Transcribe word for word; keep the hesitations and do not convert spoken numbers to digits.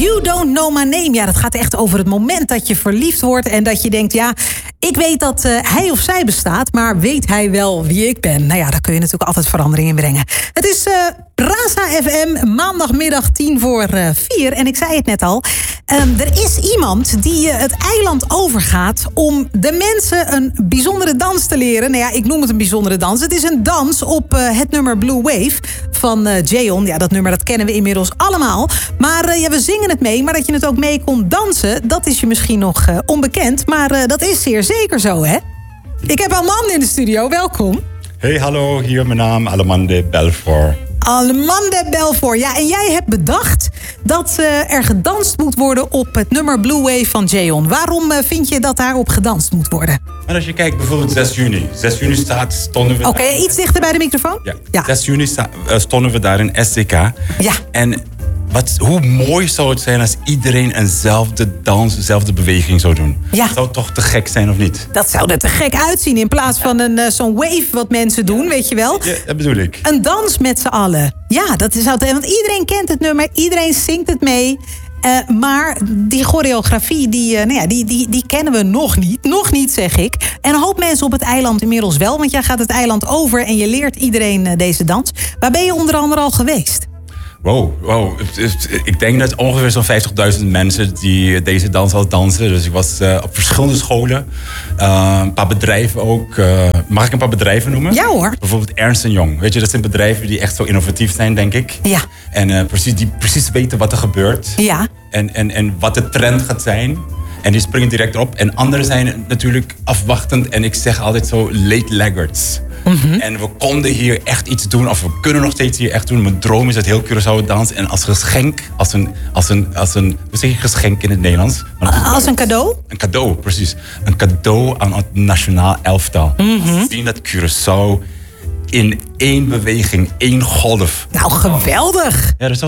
You Don't Know My Name. Ja, dat gaat echt over het moment dat je verliefd wordt en dat je denkt, ja, ik weet dat uh, hij of zij bestaat, maar weet hij wel wie ik ben? Nou ja, daar kun je natuurlijk altijd verandering in brengen. Het is uh, Raza F M, maandagmiddag tien voor uh, vier. En ik zei het net al, um, er is iemand die uh, het eiland overgaat om de mensen een bijzondere dans te leren. Nou ja, ik noem het een bijzondere dans. Het is een dans op uh, het nummer Blue Wave van uh, J-On. Ja, dat nummer dat kennen we inmiddels allemaal. Maar uh, ja, we zingen het mee, maar dat je het ook mee kon dansen, dat is je misschien nog uh, onbekend. Maar uh, dat is zeer zeker zo, hè? Ik heb Alman in de studio, welkom. Hey, hallo, hier mijn naam, Alemande Belfort. Alemande Belfort, ja, en jij hebt bedacht dat uh, er gedanst moet worden op het nummer Blue Wave van J-On. Waarom uh, vind je dat daarop gedanst moet worden? Maar als je kijkt, bijvoorbeeld zes juni. zes juni staat, stonden we... Oké, okay, iets dichter bij de microfoon? Ja, ja. zes juni sta, uh, stonden we daar in S C K. Ja. En wat, hoe mooi zou het zijn als iedereen eenzelfde dans, dezelfde beweging zou doen? Ja. Zou het toch te gek zijn of niet? Dat zou er te gek uitzien in plaats van een, uh, zo'n wave wat mensen doen, weet je wel? Ja, dat bedoel ik. Een dans met z'n allen. Ja, dat is altijd, want iedereen kent het nummer, iedereen zingt het mee. Uh, maar die choreografie, die, uh, nou ja, die, die, die kennen we nog niet. Nog niet, zeg ik. En een hoop mensen op het eiland inmiddels wel. Want jij gaat het eiland over en je leert iedereen uh, deze dans. Waar ben je onder andere al geweest? Wow, wow. Ik denk dat ongeveer zo'n vijftigduizend mensen die deze dans al dansen. Dus ik was uh, op verschillende scholen. Uh, een paar bedrijven ook. Uh, mag ik een paar bedrijven noemen? Ja hoor. Bijvoorbeeld Ernst en Young. Weet je, dat zijn bedrijven die echt zo innovatief zijn, denk ik. Ja. En uh, precies, die precies weten wat er gebeurt. Ja. En, en, en wat de trend gaat zijn. En die springen direct op. En anderen zijn natuurlijk afwachtend. En ik zeg altijd zo late laggards. Mm-hmm. En we konden hier echt iets doen, of we kunnen nog steeds hier echt doen. Mijn droom is dat heel Curaçao dansen. En als geschenk, als een, als een, als een, hoe zeg je geschenk in het Nederlands? Uh, als een cadeau? Een cadeau, precies. Een cadeau aan het nationaal elftal. Mm-hmm. Zien dat Curaçao in één beweging, één golf. Nou, geweldig. Ja, dat zou